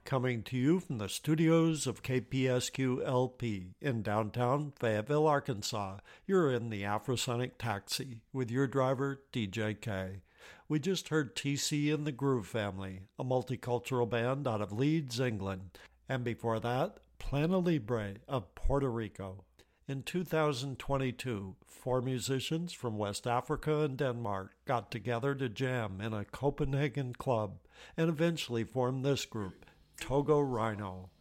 coming to you from the studios of KPSQ-LP in downtown Fayetteville, Arkansas. You're in the Afrosonic Taxi with your driver, DJK. We just heard TC and the Groove Family, a multicultural band out of Leeds, England. And before that, Plana Libre of Puerto Rico. In 2022, 4 musicians from West Africa and Denmark got together to jam in a Copenhagen club and eventually formed this group, Togo Rhino.